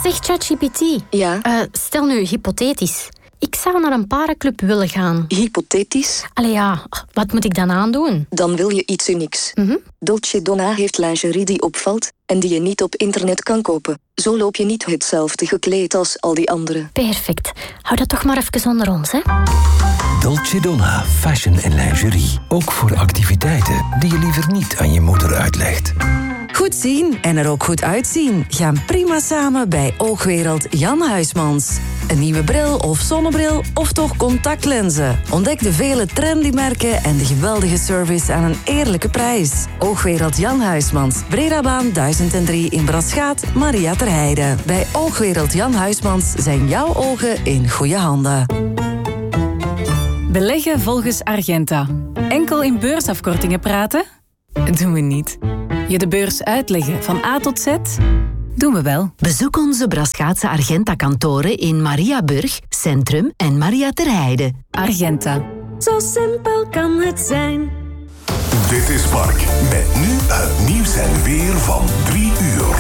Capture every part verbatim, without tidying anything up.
Zeg ChatGPT. Ja? Uh, stel nu, hypothetisch. Ik zou naar een parenclub willen gaan. Hypothetisch? Allee ja, wat moet ik dan aandoen? Dan wil je iets unieks. Mm-hmm. Dolce Donna heeft lingerie die opvalt en die je niet op internet kan kopen. Zo loop je niet hetzelfde gekleed als al die anderen. Perfect. Hou dat toch maar even onder ons, hè? Dolce Donna Fashion en Lingerie. Ook voor activiteiten die je liever niet aan je moeder uitlegt. Goed zien en er ook goed uitzien gaan prima samen bij Oogwereld Jan Huismans. Een nieuwe bril of zonnebril of toch contactlenzen. Ontdek de vele trendy merken en de geweldige service aan een eerlijke prijs. Oogwereld Jan Huismans, Bredabaan duizend drie in Braschaat, Maria ter Heide. Bij Oogwereld Jan Huismans zijn jouw ogen in goede handen. Beleggen volgens Argenta. Enkel in beursafkortingen praten? Doen we niet. Je de beurs uitleggen van A tot Z? Doen we wel. Bezoek onze Braschaatse Argenta-kantoren in Mariaburg, Centrum en Maria ter Heide. Argenta. Zo simpel kan het zijn. Dit is Mark, met nu het nieuws en weer van drie uur.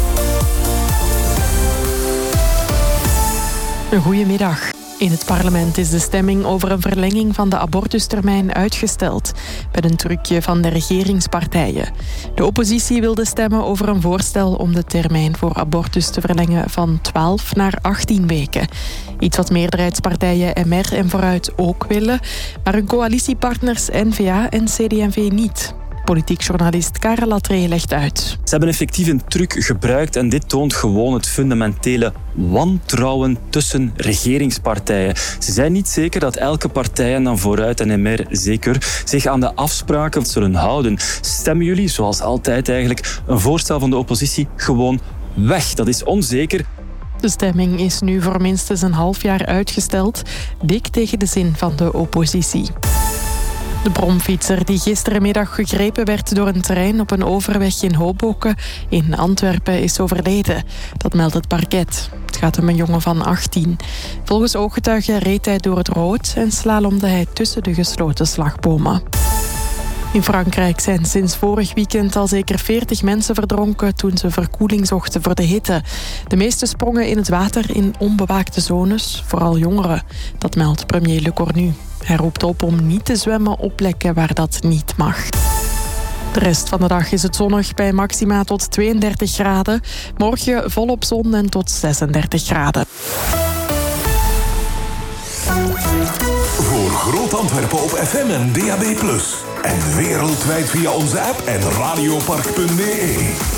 Een goedemiddag. In het parlement is de stemming over een verlenging van de abortustermijn uitgesteld, met een trucje van de regeringspartijen. De oppositie wilde stemmen over een voorstel om de termijn voor abortus te verlengen van twaalf naar achttien weken. Iets wat meerderheidspartijen M R en Vooruit ook willen, maar hun coalitiepartners N V A en C D en V niet. Politiek journalist Karel Latree legt uit. Ze hebben effectief een truc gebruikt en dit toont gewoon het fundamentele wantrouwen tussen regeringspartijen. Ze zijn niet zeker dat elke partij, en dan Vooruit en M R zeker, zich aan de afspraken zullen houden. Stemmen jullie, zoals altijd eigenlijk, een voorstel van de oppositie gewoon weg? Dat is onzeker. De stemming is nu voor minstens een half jaar uitgesteld, dik tegen de zin van de oppositie. De bromfietser die gisterenmiddag gegrepen werd door een trein op een overweg in Hoboken in Antwerpen is overleden. Dat meldt het parket. Het gaat om een jongen van achttien. Volgens ooggetuigen reed hij door het rood en slalomde hij tussen de gesloten slagbomen. In Frankrijk zijn sinds vorig weekend al zeker veertig mensen verdronken toen ze verkoeling zochten voor de hitte. De meeste sprongen in het water in onbewaakte zones, vooral jongeren. Dat meldt premier Le Cornu. Hij roept op om niet te zwemmen op plekken waar dat niet mag. De rest van de dag is het zonnig bij maxima tot tweeëndertig graden. Morgen volop zon en tot zesendertig graden. Voor Groot Antwerpen op F M en D A B plus. En wereldwijd via onze app en radiopark punt b e.